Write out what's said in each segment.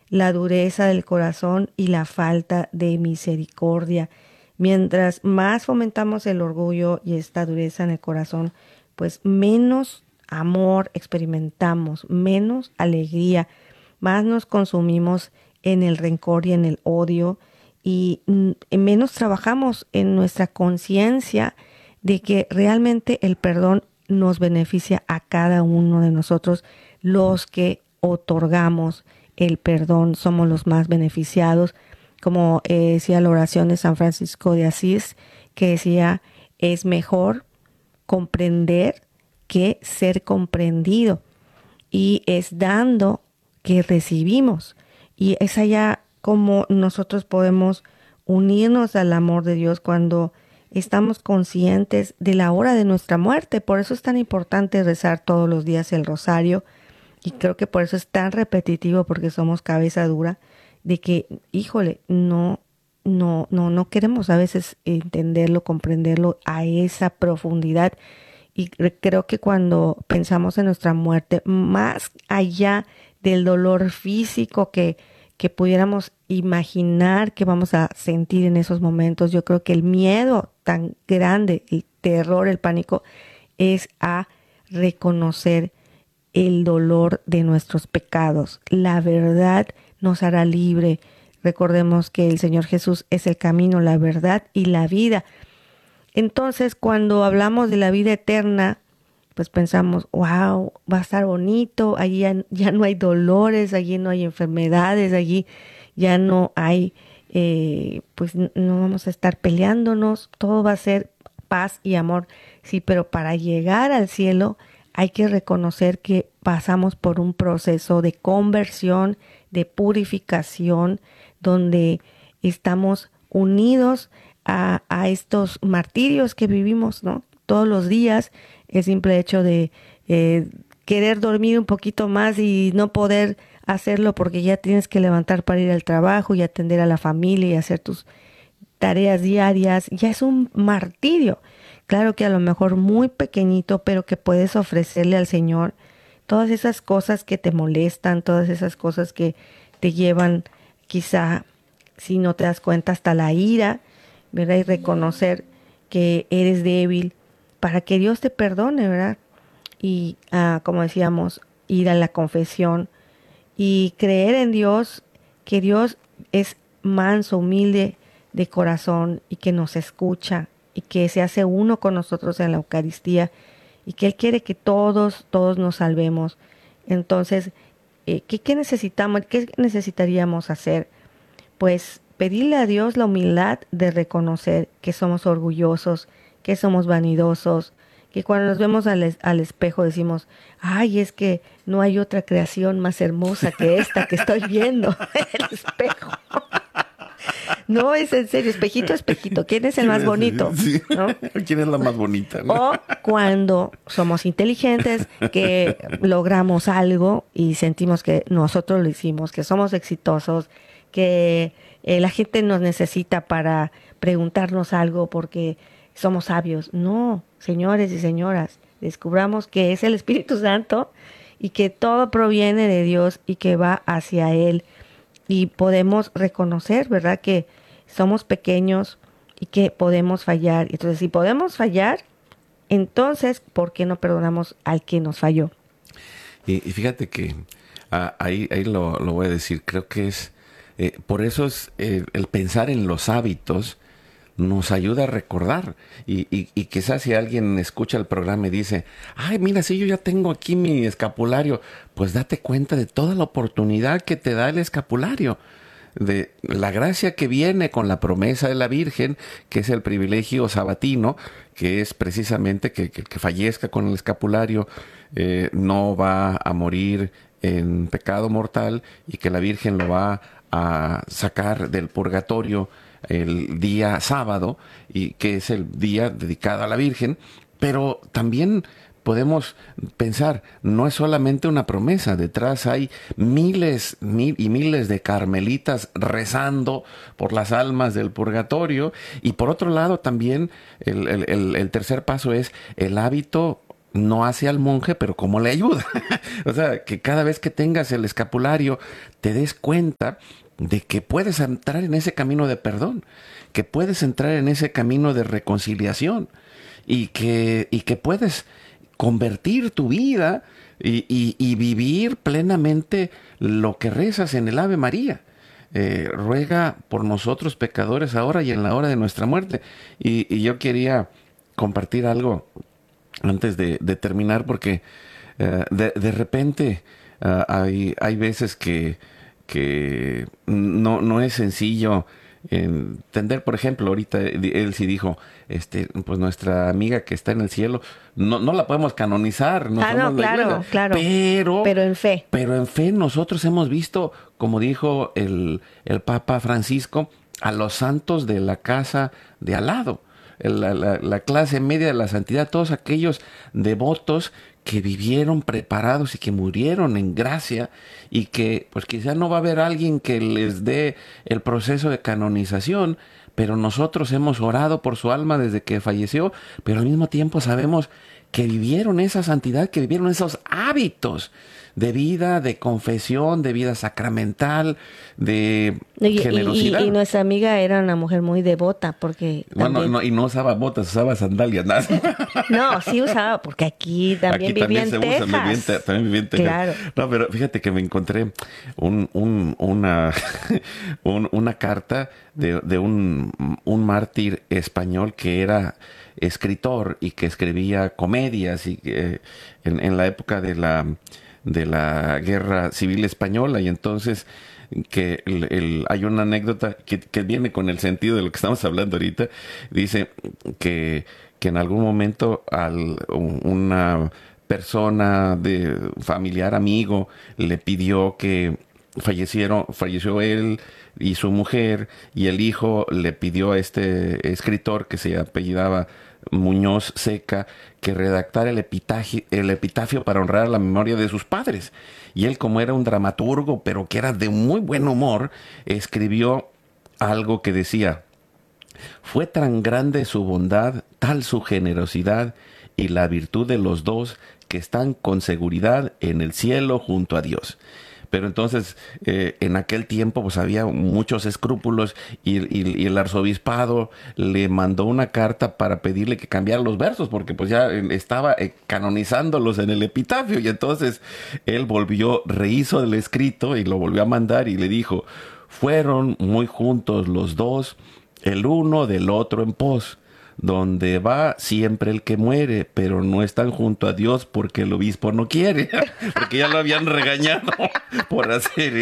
la dureza del corazón y la falta de misericordia. Mientras más fomentamos el orgullo y esta dureza en el corazón, pues menos amor experimentamos, menos alegría, más nos consumimos en el rencor y en el odio y menos trabajamos en nuestra conciencia de que realmente el perdón nos beneficia a cada uno de nosotros. Los que otorgamos el perdón somos los más beneficiados, como decía la oración de San Francisco de Asís, que decía, es mejor comprender que ser comprendido, y es dando que recibimos, y es allá como nosotros podemos unirnos al amor de Dios cuando estamos conscientes de la hora de nuestra muerte. Por eso es tan importante rezar todos los días el rosario, y creo que por eso es tan repetitivo, porque somos cabeza dura, de que, híjole, no queremos a veces entenderlo, comprenderlo a esa profundidad. Y creo que cuando pensamos en nuestra muerte, más allá del dolor físico que pudiéramos imaginar que vamos a sentir en esos momentos, yo creo que el miedo tan grande, el terror, el pánico, es a reconocer el dolor de nuestros pecados. La verdad nos hará libre. Recordemos que el Señor Jesús es el camino, la verdad y la vida. Entonces, cuando hablamos de la vida eterna, pues pensamos, wow, va a estar bonito, allí ya no hay dolores, allí no hay enfermedades, allí ya no hay, pues no vamos a estar peleándonos, todo va a ser paz y amor. Sí, pero para llegar al cielo hay que reconocer que pasamos por un proceso de conversión, de purificación, donde estamos unidos a estos martirios que vivimos, ¿no? Todos los días, el simple hecho de querer dormir un poquito más y no poder hacerlo porque ya tienes que levantar para ir al trabajo y atender a la familia y hacer tus tareas diarias, ya es un martirio. Claro que a lo mejor muy pequeñito, pero que puedes ofrecerle al Señor todas esas cosas que te molestan, todas esas cosas que te llevan quizá, si no te das cuenta, hasta la ira, ¿verdad? Y reconocer que eres débil para que Dios te perdone, ¿verdad? Y como decíamos, ir a la confesión y creer en Dios, que Dios es manso, humilde de corazón y que nos escucha y que se hace uno con nosotros en la Eucaristía y que Él quiere que todos nos salvemos. Entonces, ¿qué necesitamos? ¿Qué necesitaríamos hacer? Pues pedirle a Dios la humildad de reconocer que somos orgullosos, que somos vanidosos, que cuando nos vemos al espejo decimos, ay, es que no hay otra creación más hermosa que esta que estoy viendo en el espejo. No, es en serio, espejito, espejito, ¿quién es el más bonito? Sí. ¿No? ¿Quién es la más bonita? ¿No? O cuando somos inteligentes, que logramos algo y sentimos que nosotros lo hicimos, que somos exitosos, que la gente nos necesita para preguntarnos algo porque somos sabios. No, señores y señoras, descubramos que es el Espíritu Santo y que todo proviene de Dios y que va hacia Él. Y podemos reconocer, ¿verdad?, que somos pequeños y que podemos fallar. Entonces, si podemos fallar, entonces, ¿por qué no perdonamos al que nos falló? Y fíjate que ahí lo voy a decir, creo que es, por eso es el pensar en los hábitos nos ayuda a recordar. Y quizás si alguien escucha el programa y dice, ay, mira, si yo ya tengo aquí mi escapulario, pues date cuenta de toda la oportunidad que te da el escapulario, de la gracia que viene con la promesa de la Virgen, que es el privilegio sabatino, que es precisamente que fallezca con el escapulario no va a morir en pecado mortal y que la Virgen lo va a sacar del purgatorio el día sábado, y que es el día dedicado a la Virgen. Pero también podemos pensar, no es solamente una promesa, detrás hay miles y miles de carmelitas rezando por las almas del purgatorio. Y por otro lado también el tercer paso es el hábito no hace al monje, pero ¿cómo le ayuda? O sea, que cada vez que tengas el escapulario te des cuenta de que puedes entrar en ese camino de perdón, que puedes entrar en ese camino de reconciliación y que puedes convertir tu vida y vivir plenamente lo que rezas en el Ave María. Ruega por nosotros pecadores ahora y en la hora de nuestra muerte. Y yo quería compartir algo antes de terminar, porque de repente hay veces que no es sencillo entender. Por ejemplo, ahorita él sí dijo, pues nuestra amiga que está en el cielo, no la podemos canonizar, no somos la iglesia, claro, pero en fe. Pero en fe nosotros hemos visto, como dijo el Papa Francisco, a los santos de la casa de al lado, la clase media de la santidad, todos aquellos devotos que vivieron preparados y que murieron en gracia, y que pues quizá no va a haber alguien que les dé el proceso de canonización, pero nosotros hemos orado por su alma desde que falleció, pero al mismo tiempo sabemos que vivieron esa santidad, que vivieron esos hábitos de vida, de confesión, de vida sacramental, de generosidad. Y nuestra amiga era una mujer muy devota, porque también... Bueno, y no usaba botas, usaba sandalias. No, sí usaba, porque aquí también vivía en Texas. También vivía en Texas. Claro. No, pero fíjate que me encontré una carta de un mártir español que era escritor y que escribía comedias, y que en la época de la Guerra Civil Española. Y entonces que hay una anécdota que viene con el sentido de lo que estamos hablando ahorita. Dice que en algún momento una persona de familiar, amigo, le pidió que falleció él y su mujer, y el hijo le pidió a este escritor que se apellidaba Muñoz Seca que redactara el epitafio para honrar la memoria de sus padres. Y él, como era un dramaturgo, pero que era de muy buen humor, escribió algo que decía: fue tan grande su bondad, tal su generosidad y la virtud de los dos, que están con seguridad en el cielo junto a Dios. Pero entonces, en aquel tiempo, pues había muchos escrúpulos, y el arzobispado le mandó una carta para pedirle que cambiara los versos, porque pues ya estaba canonizándolos en el epitafio. Y entonces él rehizo el escrito y lo volvió a mandar, y le dijo: fueron muy juntos los dos, el uno del otro en pos. Donde va siempre el que muere, pero no están junto a Dios porque el obispo no quiere, porque ya lo habían regañado por hacer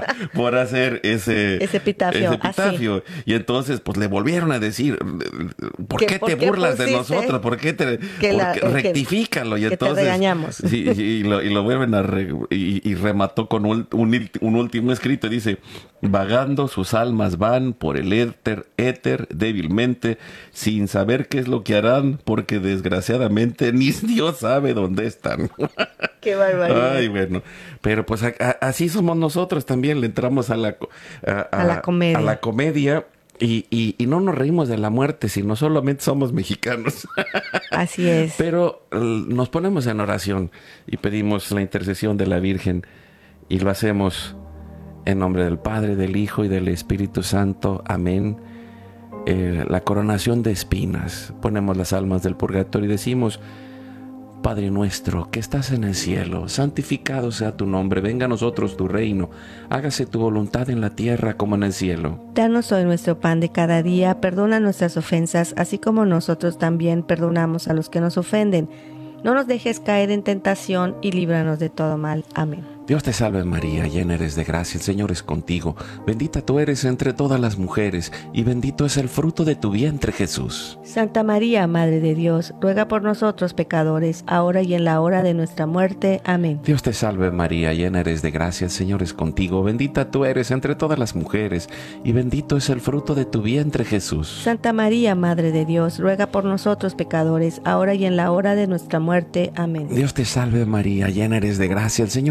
ese epitafio. Y entonces pues le volvieron a decir: ¿por qué te burlas de nosotros? ¿Por qué rectifícalo? Y entonces te regañamos. Sí, y lo vuelven y remató con un último escrito. Dice: vagando sus almas van por el éter débilmente, sin saber qué es lo que harán, porque desgraciadamente ni Dios sabe dónde están. Qué barbaridad. Ay, bueno. Pero pues así somos nosotros también. Le entramos a la comedia. A la comedia. Y no nos reímos de la muerte, sino solamente somos mexicanos. Así es. Pero nos ponemos en oración y pedimos la intercesión de la Virgen, y lo hacemos en nombre del Padre, del Hijo y del Espíritu Santo. Amén. La coronación de espinas. Ponemos las almas del purgatorio y decimos: Padre nuestro que estás en el cielo, santificado sea tu nombre, venga a nosotros tu reino, hágase tu voluntad en la tierra como en el cielo. Danos hoy nuestro pan de cada día, perdona nuestras ofensas, así como nosotros también perdonamos a los que nos ofenden. No nos dejes caer en tentación y líbranos de todo mal. Amén. Dios te salve María, llena eres de gracia, el Señor es contigo. Bendita tú eres entre todas las mujeres, y bendito es el fruto de tu vientre, Jesús. Santa María, Madre de Dios, ruega por nosotros pecadores, ahora y en la hora de nuestra muerte. Amén. Dios te salve María, llena eres de gracia, el Señor es contigo. Bendita tú eres entre todas las mujeres, y bendito es el fruto de tu vientre, Jesús. Santa María, Madre de Dios, ruega por nosotros pecadores, ahora y en la hora de nuestra muerte. Amén. Dios te salve María, llena eres de gracia, el Señor es contigo.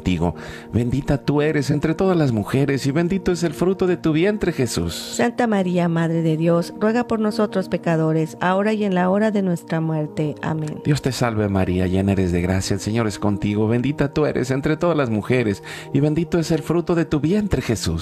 contigo. Bendita tú eres entre todas las mujeres y bendito es el fruto de tu vientre, Jesús. Santa María, Madre de Dios, ruega por nosotros pecadores, ahora y en la hora de nuestra muerte. Amén. Dios te salve María, llena eres de gracia, el Señor es contigo. Bendita tú eres entre todas las mujeres y bendito es el fruto de tu vientre, Jesús.